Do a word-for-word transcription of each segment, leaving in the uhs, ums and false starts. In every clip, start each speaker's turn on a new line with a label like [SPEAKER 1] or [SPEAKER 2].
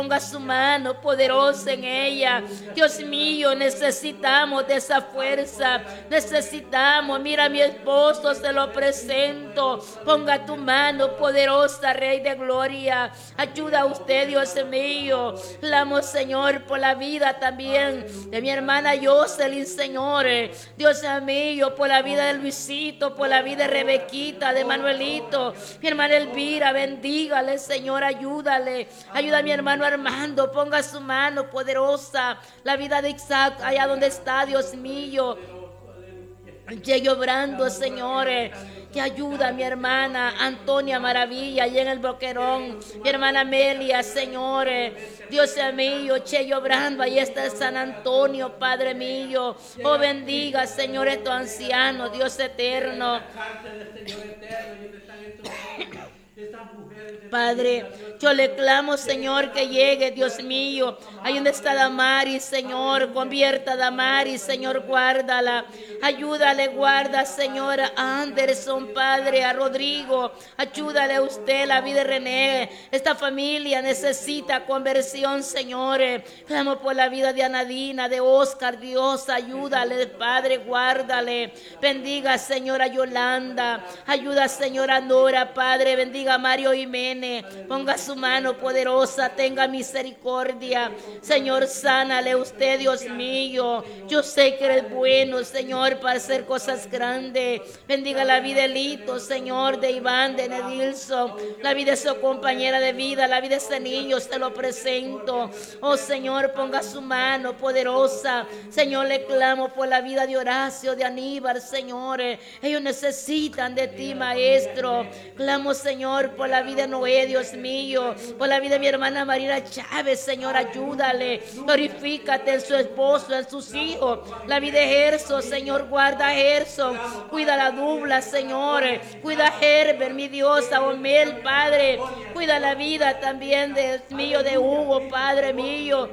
[SPEAKER 1] Ponga su mano poderosa en ella. Dios mío, necesitamos de esa fuerza. Necesitamos, mira a mi esposo, se lo presento. Ponga tu mano poderosa, Rey de Gloria. Ayuda a usted, Dios mío. Clamo, Señor, por la vida también de mi hermana Jocelyn, Señor. Dios mío, por la vida de Luisito, por la vida de Rebequita, de Manuelito. Mi hermana Elvira, bendígale, Señor, ayúdale. Ayuda a mi hermano Armando, ponga su mano poderosa. La vida de Isaac, allá donde está, Dios mío. Llegue obrando, señores. Que ayuda a mi hermana Antonia Maravilla, allá en el Boquerón. Mi hermana Amelia, señores. Dios mío, che obrando, ahí está San Antonio, Padre mío. Oh, bendiga, Señor, estos ancianos, Dios eterno. Padre, yo le clamo, Señor, que llegue, Dios mío. Ahí donde está Damaris, Señor, convierta a Damaris, Señor, guárdala. Ayúdale, guarda, Señor, a Anderson, Padre, a Rodrigo. Ayúdale a usted, la vida de René. Esta familia necesita conversión, Señor. Clamo por la vida de Anadina, de Oscar, Dios, ayúdale, Padre, guárdale. Bendiga, Señora Yolanda. Ayuda, Señora Nora, Padre, bendiga a Mario Jiménez. Ponga su mano poderosa, tenga misericordia. Señor, sánale usted, Dios mío. Yo sé que eres bueno, Señor, para hacer cosas grandes. Bendiga la vida de Lito, Señor, de Iván, de Nedilson, la vida de su compañera de vida, la vida de ese niño, te lo presento. Oh, Señor, ponga su mano poderosa. Señor, le clamo por la vida de Horacio, de Aníbal, Señor. Ellos necesitan de ti, Maestro. Clamo, Señor, por la vida de Noé, Dios mío, por la vida de mi hermana Marina Chávez, Señor, ayúdale. Glorifícate en su esposo, en sus hijos. La vida de Gerson, Señor, guarda a Gerson. Cuida la dubla, Señor. Cuida a Herbert, mi Dios, a Omel, Padre. Cuida la vida también, Dios mío, de Hugo, Padre mío.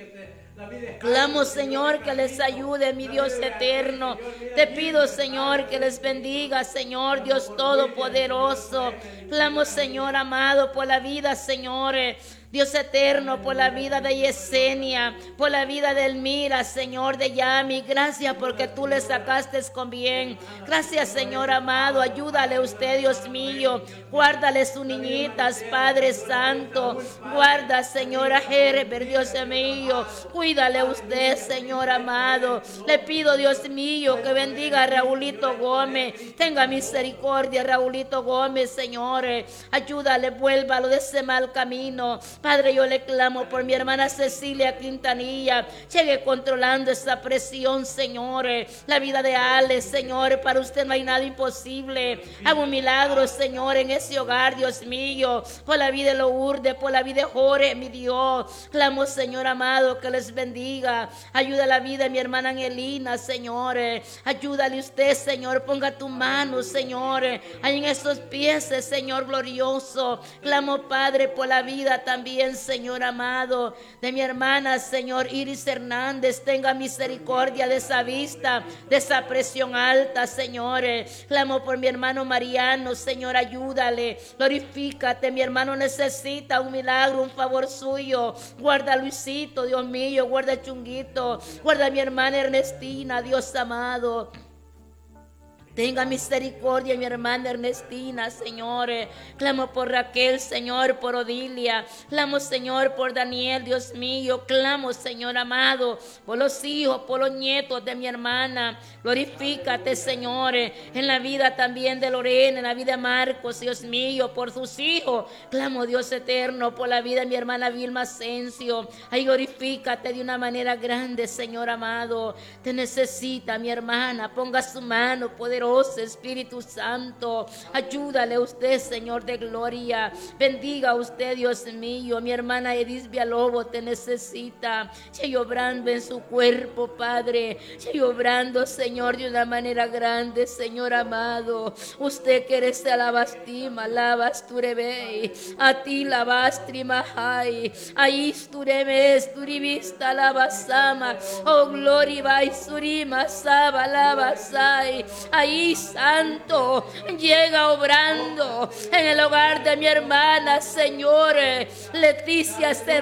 [SPEAKER 1] Clamo, Señor, que les ayude, mi Dios eterno. Te pido, Señor, que les bendiga, Señor, Dios todopoderoso. Clamo, Señor amado, por la vida, Señor, Dios eterno, por la vida de Yesenia, por la vida de Elmira, Señor, de Yami. Gracias porque tú le sacaste con bien. Gracias, Señor amado. Ayúdale usted, Dios mío. Guárdale sus niñitas, Padre Santo. Guarda, Señora Herbert, Dios mío. Cuídale usted, Señor amado. Le pido, Dios mío, que bendiga a Raulito Gómez. Tenga misericordia, Raulito Gómez, Señor. Ayúdale, vuélvalo de ese mal camino. Padre, yo le clamo por mi hermana Cecilia Quintanilla. Llegue controlando esa presión, Señor. La vida de Alex, Señor, para usted no hay nada imposible. Hago un milagro, Señor, en ese hogar, Dios mío. Por la vida de Lourdes, por la vida de Jorge, mi Dios. Clamo, Señor amado, que les bendiga. Ayuda a la vida de mi hermana Angelina, Señor. Ayúdale usted, Señor. Ponga tu mano, Señor, ahí en esos pies, Señor glorioso. Clamo, Padre, por la vida también, Señor amado, de mi hermana, Señor Iris Hernández. Tenga misericordia de esa vista, de esa presión alta, Señor. Clamo por mi hermano Mariano, Señor, ayúdale. Glorifícate, mi hermano necesita un milagro, un favor suyo. Guarda a Luisito, Dios mío. Guarda a Chunguito. Guarda a mi hermana Ernestina, Dios amado. Tenga misericordia, mi hermana Ernestina, Señor. Clamo por Raquel, Señor, por Odilia. Clamo, Señor, por Daniel, Dios mío. Clamo, Señor amado, por los hijos, por los nietos de mi hermana. Glorifícate, Señor, en la vida también de Lorena, en la vida de Marcos, Dios mío, por sus hijos. Clamo, Dios eterno, por la vida de mi hermana Vilma Asensio. Ay, glorifícate de una manera grande, Señor amado. Te necesita, mi hermana. Ponga su mano poderosa, Espíritu Santo. Ayúdale a usted, Señor de gloria. Bendiga a usted, Dios mío. Mi hermana Edith Villalobos te necesita. Sigue obrando en su cuerpo, Padre. Sigue obrando, Señor, de una manera grande, Señor amado. Usted que eres alabastima, alabasturebe. A ti lavastrima hay. Ahí stureme, esturivista alabasama. Oh, gloria vai surima, saba alabasai. Ahí, Santo, llega obrando en el hogar de mi hermana, Señor Leticia Cero.